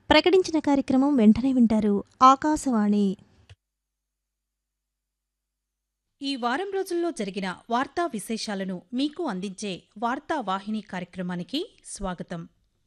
ప్రకటించిన కార్యక్రమం వెంటనే వింటారు. ఆకాశవాణి. ఈ వారం రోజుల్లో జరిగిన వార్తా విశేషాలను మీకు అందించే వార్తా వాహిని కార్యక్రమానికి స్వాగతం.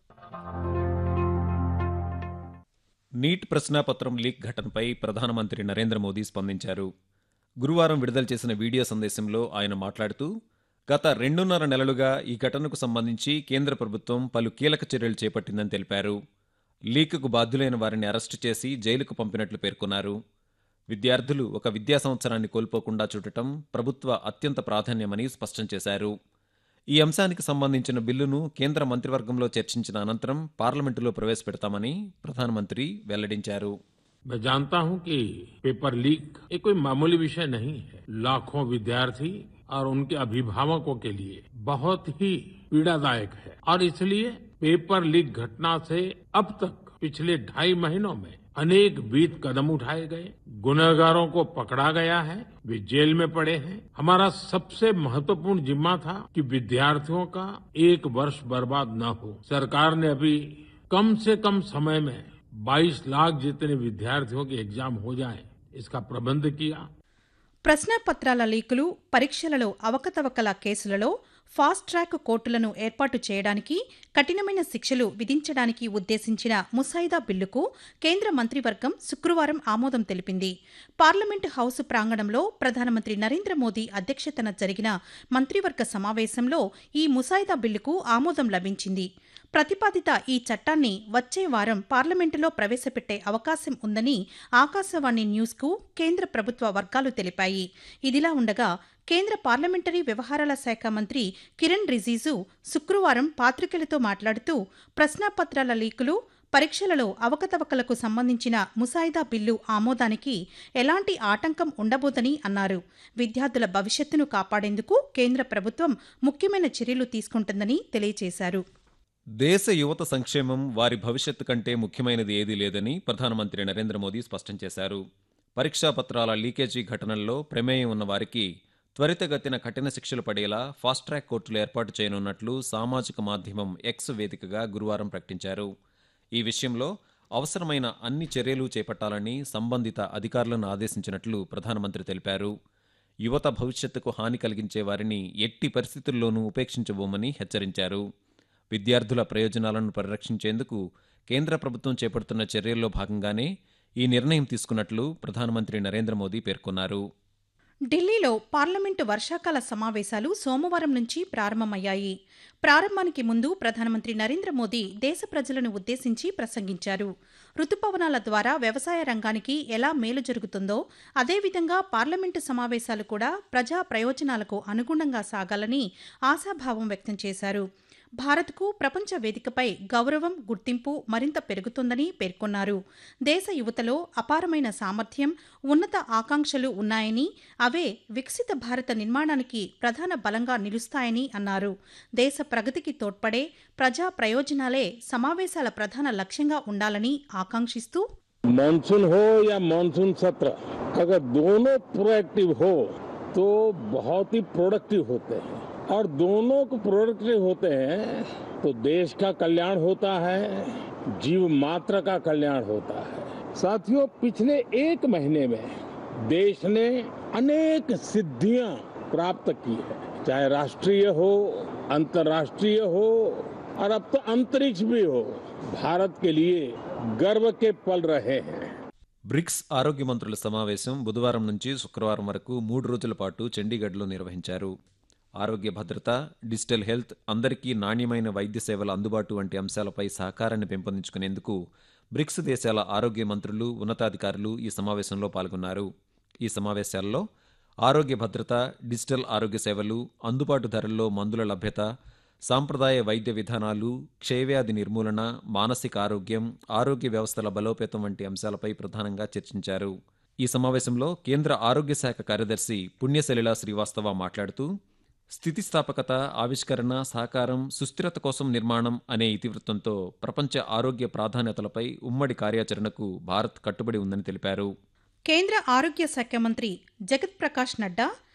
నీట్ ప్రశ్నాపత్రం లీక్ ఘటనపై ప్రధానమంత్రి నరేంద్ర మోదీ స్పందించారు. గురువారం విడుదల చేసిన వీడియో సందేశంలో ఆయన మాట్లాడుతూ, గత 2.5 నెలలుగా ఈ ఘటనకు సంబంధించి కేంద్ర ప్రభుత్వం పలు కీలక చర్యలు చేపట్టిందని తెలిపారు. లీక్కు బాధ్యులైన వారిని అరెస్టు చేసి జైలుకు పంపినట్లు పేర్కొన్నారు. విద్యార్థులు ఒక విద్యా సంవత్సరాన్ని కోల్పోకుండా చూడటం ప్రభుత్వ అత్యంత ప్రాధాన్యమని స్పష్టం చేశారు. ఈ అంశానికి సంబంధించిన బిల్లును కేంద్ర మంత్రివర్గంలో చర్చించిన అనంతరం పార్లమెంటులో ప్రవేశపెడతామని ప్రధానమంత్రి వెల్లడించారు. मैं जानता हूं कि पेपर लीक ये कोई मामूली विषय नहीं है. लाखों विद्यार्थी और उनके अभिभावकों के लिए बहुत ही पीड़ादायक है और इसलिए पेपर लीक घटना से अब तक पिछले 2.5 महीनों में अनेक विध कदम उठाए गए. गुनहगारों को पकड़ा गया है, वे जेल में पड़े हैं. हमारा सबसे महत्वपूर्ण जिम्मा था कि विद्यार्थियों का 1 वर्ष बर्बाद न हो. सरकार ने अभी कम से कम समय में 22 लाख जितने विद्यार्थियों के एग्जाम हो जाए इसका प्रबंध किया. ప్రశ్నాపత్రాల లీకులు, పరీక్షలలో అవకతవకల కేసులలో ఫాస్ట్ ట్రాక్ కోర్టులను ఏర్పాటు చేయడానికి, కఠినమైన శిక్షలు విధించడానికి ఉద్దేశించిన ముసాయిదా బిల్లుకు కేంద్ర మంత్రివర్గం శుక్రవారం ఆమోదం తెలిపింది. పార్లమెంటు హౌస్ ప్రాంగణంలో ప్రధానమంత్రి నరేంద్ర మోదీ అధ్యక్షతన జరిగిన మంత్రివర్గ సమావేశంలో ఈ ముసాయిదా బిల్లుకు ఆమోదం లభించింది. ప్రతిపాదిత ఈ చట్టాన్ని వచ్చే వారం పార్లమెంటులో ప్రవేశపెట్టే అవకాశం ఉందని ఆకాశవాణి న్యూస్కు కేంద్ర ప్రభుత్వ వర్గాలు తెలిపాయి. ఇదిలా ఉండగా కేంద్ర పార్లమెంటరీ వ్యవహారాల శాఖ మంత్రి కిరణ్ రిజిజు శుక్రవారం పాత్రికేయులతో మాట్లాడుతూ, ప్రశ్నాపత్రాల లీకులు, పరీక్షలలో అవకతవకలకు సంబంధించిన ముసాయిదా బిల్లు ఆమోదానికి ఎలాంటి ఆటంకం ఉండబోదని అన్నారు. విద్యార్థుల భవిష్యత్తును కాపాడేందుకు కేంద్ర ప్రభుత్వం ముఖ్యమైన చర్యలు తీసుకుంటుందని తెలియజేశారు. దేశ యువత సంక్షేమం, వారి భవిష్యత్తు కంటే ముఖ్యమైనది ఏదీ లేదని ప్రధానమంత్రి నరేంద్ర మోదీ స్పష్టం చేశారు. పరీక్షా పత్రాల లీకేజీ ఘటనల్లో ప్రమేయం ఉన్న వారికి త్వరితగతిన కఠిన శిక్షలు పడేలా ఫాస్ట్ ట్రాక్ కోర్టులు ఏర్పాటు చేయనున్నట్లు సామాజిక మాధ్యమం ఎక్స్ వేదికగా గురువారం ప్రకటించారు. ఈ విషయంలో అవసరమైన అన్ని చర్యలు చేపట్టాలని సంబంధిత అధికారులను ఆదేశించినట్లు ప్రధానమంత్రి తెలిపారు. యువత భవిష్యత్తుకు హాని కలిగించే వారిని ఎట్టి పరిస్థితుల్లోనూ ఉపేక్షించబోమని హెచ్చరించారు. విద్యార్థుల ప్రయోజనాలను పరిరక్షించేందుకు కేంద్ర ప్రభుత్వం చేపడుతున్న చర్యల్లో భాగంగానే ఈ నిర్ణయం తీసుకున్నట్లు ప్రధానమంత్రి నరేంద్ర మోదీ పేర్కొన్నారు. ఢిల్లీలో పార్లమెంటు వర్షాకాల సమావేశాలు సోమవారం నుంచి ప్రారంభమయ్యాయి. ప్రారంభానికి ముందు ప్రధానమంత్రి నరేంద్ర మోదీ దేశ ప్రజలను ఉద్దేశించి ప్రసంగించారు. రుతుపవనాల ద్వారా వ్యవసాయ రంగానికి ఎలా మేలు జరుగుతుందో అదేవిధంగా పార్లమెంటు సమావేశాలు కూడా ప్రజా ప్రయోజనాలకు అనుగుణంగా సాగాలని ఆశాభావం వ్యక్తం చేశారు. భారత్కు ప్రపంచ వేదికపై గౌరవం, గుర్తింపు మరింత పెరుగుతుందని పేర్కొన్నారు. దేశ యువతలో అపారమైన సామర్థ్యం, ఉన్నత ఆకాంక్షలు ఉన్నాయని, అవే వికసిత భారత నిర్మాణానికి ప్రధాన బలంగా నిలుస్తాయని అన్నారు. దేశ ప్రగతికి తోడ్పడే ప్రజా ప్రయోజనాలే సమావేశాల ప్రధాన లక్ష్యంగా ఉండాలని ఆకాంక్షిస్తూ, मानसून हो या मानसून सत्र अगर दोनों प्रोएक्टिव हो तो बहुत ही प्रोडक्टिव होते हैं और दोनों को प्रोडक्टिव होते हैं तो देश का कल्याण होता है, जीव मात्र का कल्याण होता है. साथियों, पिछले 1 महीने में देश ने अनेक सिद्धियां प्राप्त की है, चाहे राष्ट्रीय हो, अंतर्राष्ट्रीय हो और अब तो अंतरिक्ष भी हो. भारत के लिए गर्व के पल रहे हैं. బ్రిక్స్ ఆరోగ్య మంత్రుల సమావేశం బుధవారం నుంచి శుక్రవారం వరకు 3 రోజుల పాటు చండీగఢ్లో నిర్వహించారు. ఆరోగ్య భద్రత, డిజిటల్ హెల్త్, అందరికీ నాణ్యమైన వైద్య సేవల అందుబాటు వంటి అంశాలపై సహకారాన్ని పెంపొందించుకునేందుకు బ్రిక్స్ దేశాల ఆరోగ్య మంత్రులు, ఉన్నతాధికారులు ఈ సమావేశంలో పాల్గొన్నారు. ఈ సమావేశాల్లో ఆరోగ్య భద్రత, డిజిటల్ ఆరోగ్య సేవలు, అందుబాటు ధరల్లో మందుల లభ్యత, సాంప్రదాయ వైద్య విధానాలు, క్షయవ్యాధి నిర్మూలన, మానసిక ఆరోగ్యం, ఆరోగ్య వ్యవస్థల బలోపేతం వంటి అంశాలపై ప్రధానంగా చర్చించారు. ఈ సమావేశంలో కేంద్ర ఆరోగ్య శాఖ కార్యదర్శి పుణ్యసలిలా శ్రీవాస్తవ మాట్లాడుతూ, స్థితిస్థాపకత, ఆవిష్కరణ, సహకారం, సుస్థిరత కోసం నిర్మాణం అనే ఇతివృత్తంతో ప్రపంచ ఆరోగ్య ప్రాధాన్యతలపై ఉమ్మడి కార్యాచరణకు భారత్ కట్టుబడి ఉందని తెలిపారు. కేంద్ర ఆరోగ్య శాఖ మంత్రి జగత్ ప్రకాష్ నడ్డా